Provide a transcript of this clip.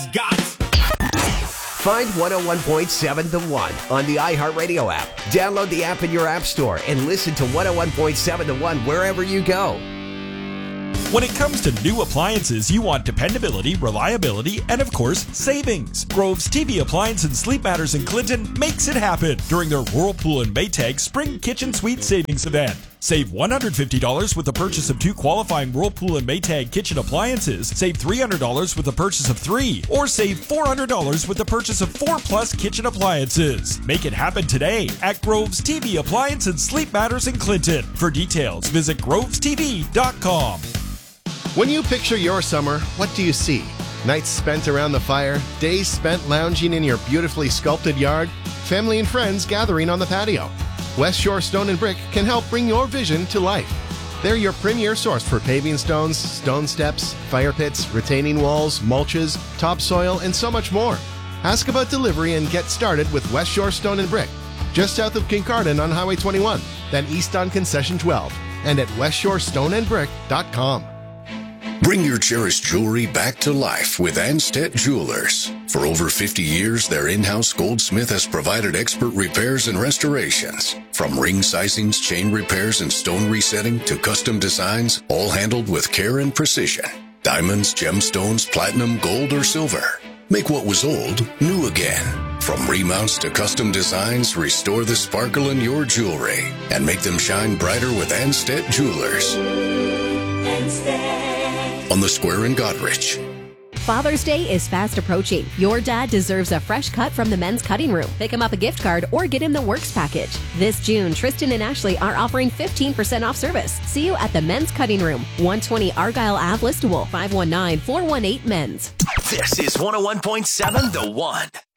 Got. Find 101.7 The One on the iHeartRadio app. Download the app in your app store and listen to 101.7 The One wherever you go. When it comes to new appliances, you want dependability, reliability, and of course, savings. Grove's TV Appliance and Sleep Matters in Clinton makes it happen during their Whirlpool and Maytag Spring Kitchen Suite Savings Event. Save $150 with the purchase of 2 qualifying Whirlpool and Maytag kitchen appliances. Save $300 with the purchase of 3. Or save $400 with the purchase of 4+ kitchen appliances. Make it happen today at Grove's TV Appliance and Sleep Matters in Clinton. For details, visit grovestv.com. When you picture your summer, what do you see? Nights spent around the fire, days spent lounging in your beautifully sculpted yard, family and friends gathering on the patio. West Shore Stone and Brick can help bring your vision to life. They're your premier source for paving stones, stone steps, fire pits, retaining walls, mulches, topsoil, and so much more. Ask about delivery and get started with West Shore Stone and Brick, just south of Kincardine on Highway 21, then east on Concession 12, and at westshorestoneandbrick.com. Bring your cherished jewelry back to life with Anstead Jewelers. For over 50 years, their in-house goldsmith has provided expert repairs and restorations. From ring sizings, chain repairs, and stone resetting to custom designs, all handled with care and precision. Diamonds, gemstones, platinum, gold, or silver. Make what was old new again. From remounts to custom designs, restore the sparkle in your jewelry and make them shine brighter with Anstead Jewelers. On the Square in Goderich. Father's Day is fast approaching. Your dad deserves a fresh cut from the Men's Cutting Room. Pick him up a gift card or get him the Works package. This June, Tristan and Ashley are offering 15% off service. See you at the Men's Cutting Room, 120 Argyle Ave, Listowel, 519-418-MENS. This is 101.7 The One.